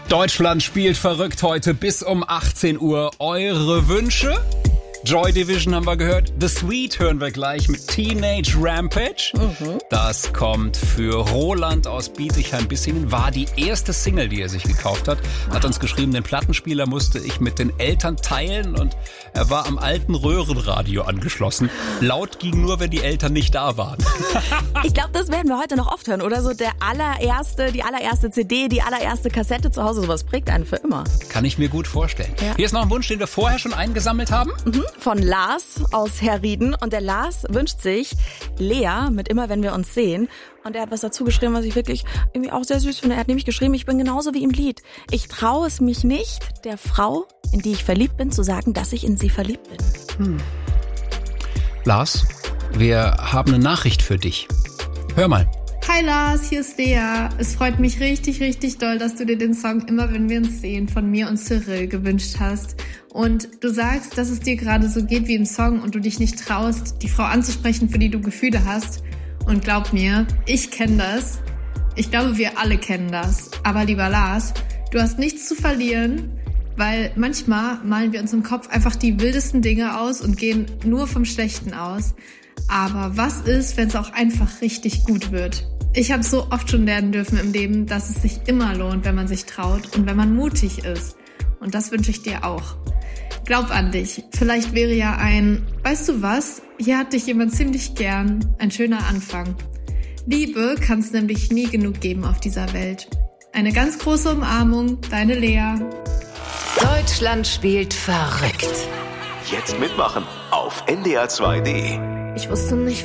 Deutschland spielt verrückt heute bis um 18 Uhr. Eure Wünsche? Joy Division haben wir gehört. The Sweet hören wir gleich mit Teenage Rampage. Das kommt für Roland aus Bietigheim-Bissingen. War die erste Single, die er sich gekauft hat. Hat uns geschrieben, den Plattenspieler musste ich mit den Eltern teilen und er war am alten Röhrenradio angeschlossen. Laut ging nur, wenn die Eltern nicht da waren. Ich glaube, das werden wir heute noch oft hören, oder? So die allererste CD, die allererste Kassette zu Hause, sowas prägt einen für immer. Kann ich mir gut vorstellen. Ja. Hier ist noch ein Wunsch, den wir vorher schon eingesammelt haben. Von Lars aus Herrieden. Und der Lars wünscht sich Lea mit Immer, wenn wir uns sehen. Und er hat was dazu geschrieben, was ich wirklich irgendwie auch sehr süß finde. Er hat nämlich geschrieben, ich bin genauso wie im Lied. Ich traue es mich nicht, der Frau, in die ich verliebt bin, zu sagen, dass ich in sie verliebt bin. Lars, wir haben eine Nachricht für dich. Hör mal. Hi Lars, hier ist Lea. Es freut mich richtig, richtig doll, dass du dir den Song Immer, wenn wir uns sehen von mir und Cyril gewünscht hast. Und du sagst, dass es dir gerade so geht wie im Song und du dich nicht traust, die Frau anzusprechen, für die du Gefühle hast. Und glaub mir, ich kenne das. Ich glaube, wir alle kennen das. Aber lieber Lars, du hast nichts zu verlieren, weil manchmal malen wir uns im Kopf einfach die wildesten Dinge aus und gehen nur vom Schlechten aus. Aber was ist, wenn es auch einfach richtig gut wird? Ich habe so oft schon lernen dürfen im Leben, dass es sich immer lohnt, wenn man sich traut und wenn man mutig ist. Und das wünsche ich dir auch. Glaub an dich. Vielleicht wäre ja weißt du was? Hier hat dich jemand ziemlich gern. Ein schöner Anfang. Liebe kann es nämlich nie genug geben auf dieser Welt. Eine ganz große Umarmung, deine Lea. Deutschland spielt verrückt. Jetzt mitmachen auf ndr2.de. Ich wusste nicht,